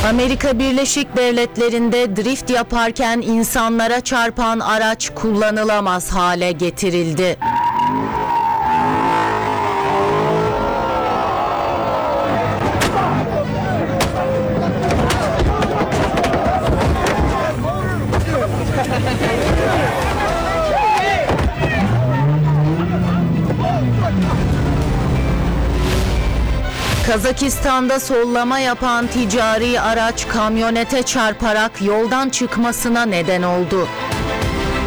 Amerika Birleşik Devletleri'nde drift yaparken insanlara çarpan araç kullanılamaz hale getirildi. Kazakistan'da sollama yapan ticari araç kamyonete çarparak yoldan çıkmasına neden oldu.